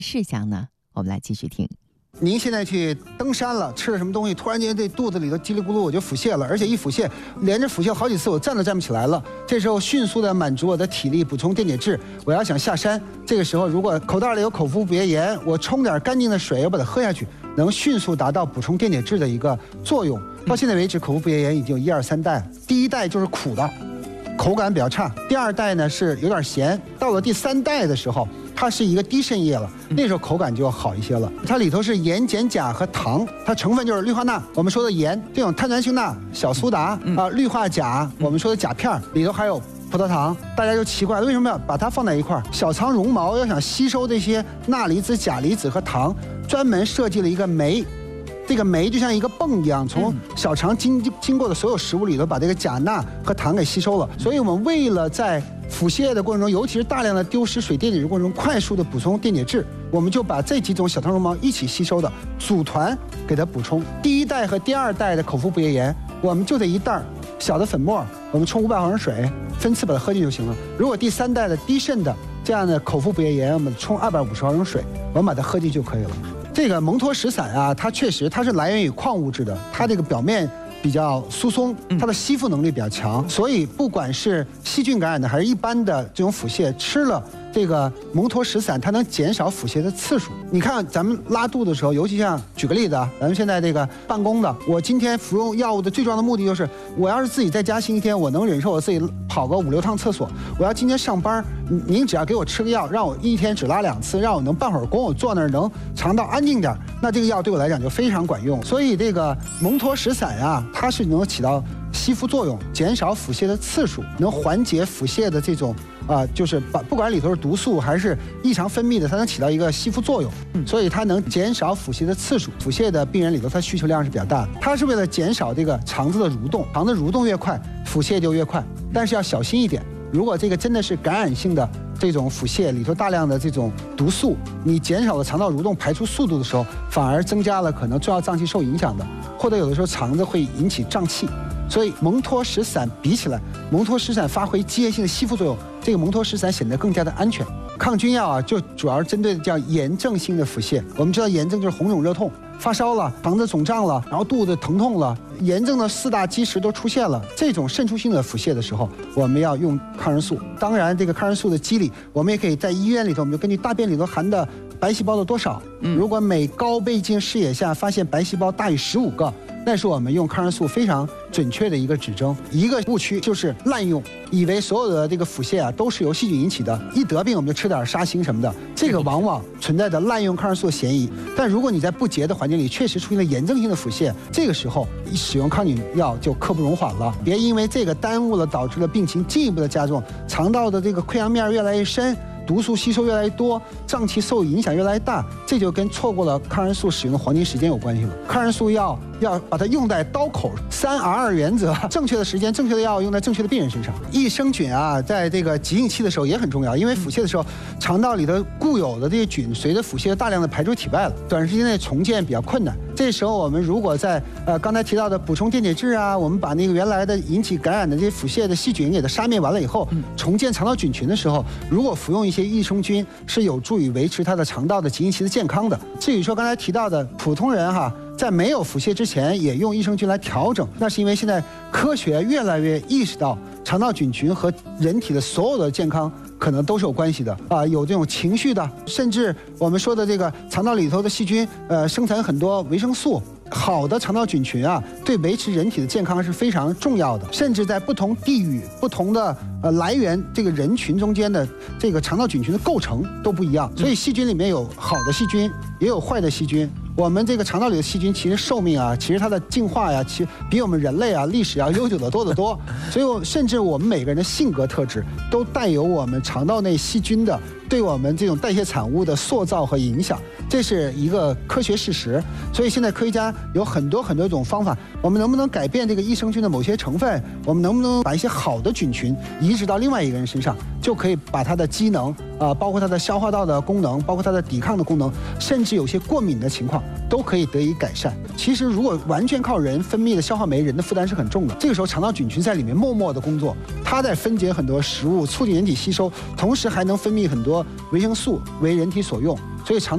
事项呢？我们来继续听。 您现在去登山了，吃了什么东西，突然间这肚子里头叽里咕噜我就腹泻了，而且一腹泻，连着腹泻好几次，我站都站不起来了。这时候迅速的满足我的体力，补充电解质。我要想下山，这个时候如果口袋里有口服补液盐，我冲点干净的水，我把它喝下去，能迅速达到补充电解质的一个作用。到现在为止，口服补液盐已经有1、2、3代。第一代就是苦的，口感比较差；第二代呢是有点咸，到了第3代的时候，它是一个低渗液了，那时候口感就要好一些了。它里头是盐、碱、钾和糖，它成分就是氯化钠，我们说的盐，这种碳酸氢钠、小苏打氯化钾，我们说的钾片，里头还有葡萄糖。大家就奇怪了，为什么要把它放在一块儿？小肠绒毛要想吸收这些钠离子、钾离子和糖，专门设计了一个酶。这个酶就像一个泵一样，从小肠经过的所有食物里头，把这个钾、钠和糖给吸收了。所以我们为了在腹泻的过程中，尤其是大量的丢失水电解质过程中，快速的补充电解质，我们就把这几种小肠绒毛一起吸收的组团给它补充。第一代和第二代的口服补液盐，我们就这一袋小的粉末，我们冲500毫升水，分次把它喝进就行了。如果第3代的低渗的这样的口服补液盐，我们冲250毫升水，我们把它喝进就可以了。这个蒙脱石散啊，它确实它是来源于矿物质的，它这个表面比较疏松，它的吸附能力比较强，所以不管是细菌感染的还是一般的这种腹泻，吃了这个蒙脱石散，它能减少腹泻的次数。你看咱们拉肚子的时候，尤其像举个例子啊，咱们现在这个办公的，我今天服用药物的最重要的目的就是，我要是自己在家星期天，我能忍受我自己跑个5、6趟厕所。我要今天上班，您只要给我吃个药，让我一天只拉2次，让我能半会儿光我坐那儿能肠道安静点，那这个药对我来讲就非常管用。所以这个蒙脱石散啊，它是能起到吸附作用，减少腹泻的次数，能缓解腹泻的这种就是不管里头是毒素还是异常分泌的，它能起到一个吸附作用，所以它能减少腹泻的次数。腹泻的病人里头，它需求量是比较大的，它是为了减少这个肠子的蠕动，肠子蠕动越快，腹泻就越快，但是要小心一点。如果这个真的是感染性的这种腹泻，里头大量的这种毒素，你减少了肠道蠕动排出速度的时候，反而增加了可能重要脏器受影响的，或者有的时候肠子会引起胀气。所以蒙脱石散比起来，蒙脱石散发挥机械性的吸附作用，这个蒙脱石散显得更加的安全。抗菌药啊，就主要是针对的叫炎症性的腹泻。我们知道炎症就是红肿热痛，发烧了，肠子肿胀了，然后肚子疼痛了，炎症的4大基石都出现了。这种渗出性的腹泻的时候，我们要用抗生素。当然，这个抗生素的机理，我们也可以在医院里头，我们就根据大便里头含的白细胞的多少，如果每高倍镜视野下发现白细胞大于15个，那是我们用抗生素非常准确的一个指征。一个误区就是滥用，以为所有的这个腹泻啊都是由细菌引起的，一得病我们就吃点沙星什么的，这个往往存在着滥用抗生素的嫌疑。但如果你在不洁的环境里确实出现了炎症性的腹泻，这个时候使用抗菌药就刻不容缓了，别因为这个耽误了，导致了病情进一步的加重，肠道的这个溃疡面越来越深，毒素吸收越来越多，脏器受影响越来越大，这就跟错过了抗生素使用的黄金时间有关系了。抗生素药要把它用在刀口，3R2原则，正确的时间、正确的药用在正确的病人身上。益生菌啊，在这个急性期的时候也很重要，因为腹泻的时候，肠道里的固有的这些菌随着腹泻大量的排出体外了，短时间内重建比较困难。这时候我们如果在刚才提到的补充电解质啊，我们把那个原来的引起感染的这些腹泻的细菌给它杀灭完了以后，重建肠道菌群的时候，如果服用一些益生菌，是有助于维持它的肠道的急性期的健康的。至于说刚才提到的普通人在没有腹泻之前也用益生菌来调整，那是因为现在科学越来越意识到肠道菌群和人体的所有的健康可能都是有关系的有这种情绪的，甚至我们说的这个肠道里头的细菌生产很多维生素。好的肠道菌群啊，对维持人体的健康是非常重要的。甚至在不同地域、不同的来源这个人群中间的这个肠道菌群的构成都不一样，所以细菌里面有好的细菌，也有坏的细菌。我们这个肠道里的细菌其实寿命啊，其实它的进化呀，其实比我们人类啊历史要悠久的多得多。所以甚至我们每个人的性格特质都带有我们肠道内细菌的对我们这种代谢产物的塑造和影响，这是一个科学事实。所以现在科学家有很多种方法，我们能不能改变这个益生菌的某些成分？我们能不能把一些好的菌群移植到另外一个人身上，就可以把它的机能包括它的消化道的功能，包括它的抵抗的功能，甚至有些过敏的情况都可以得以改善。其实如果完全靠人分泌的消化酶，人的负担是很重的。这个时候肠道菌群在里面默默的工作，它在分解很多食物，促进人体吸收，同时还能分泌很多维生素为人体所用，所以肠